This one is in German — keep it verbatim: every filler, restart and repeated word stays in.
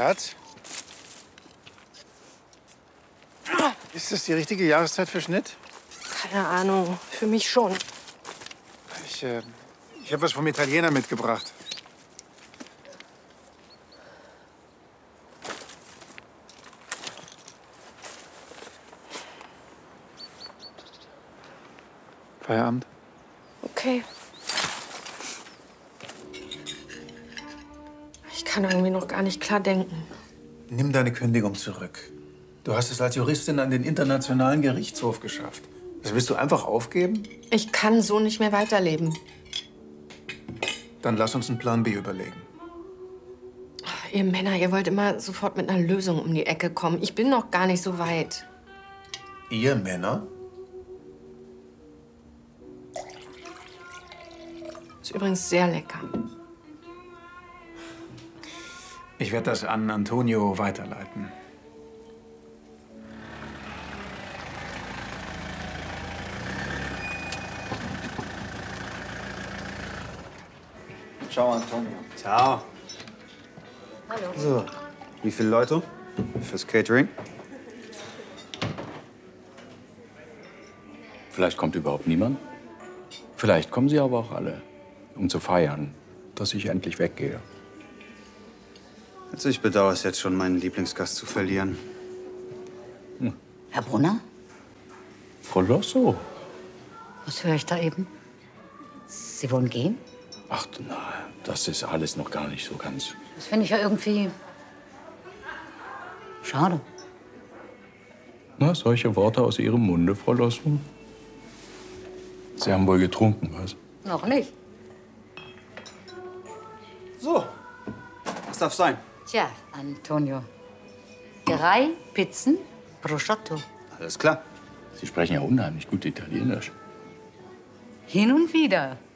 Schatz? Ist das die richtige Jahreszeit für Schnitt? Keine Ahnung. Für mich schon. Ich, äh, ich habe was vom Italiener mitgebracht. Feierabend. Okay. Ich kann irgendwie noch gar nicht klar denken. Nimm deine Kündigung zurück. Du hast es als Juristin an den Internationalen Gerichtshof geschafft. Das willst du einfach aufgeben? Ich kann so nicht mehr weiterleben. Dann lass uns einen Plan B überlegen. Ach, ihr Männer, ihr wollt immer sofort mit einer Lösung um die Ecke kommen. Ich bin noch gar nicht so weit. Ihr Männer? Ist übrigens sehr lecker. Ich werde das an Antonio weiterleiten. Ciao, Antonio. Ciao. Hallo. So, wie viele Leute fürs Catering? Vielleicht kommt überhaupt niemand. Vielleicht kommen sie aber auch alle, um zu feiern, dass ich endlich weggehe. Also ich bedauere es jetzt schon, meinen Lieblingsgast zu verlieren. Hm. Herr Brunner? Frau Losso. Was höre ich da eben? Sie wollen gehen? Ach, na, das ist alles noch gar nicht so ganz. Das finde ich ja irgendwie schade. Na, solche Worte aus Ihrem Munde, Frau Losso? Sie haben wohl getrunken, was? Noch nicht. So, was darf sein? Tja, Antonio. Drei Pizzen prosciutto. Alles klar. Sie sprechen ja unheimlich gut Italienisch. Hin und wieder.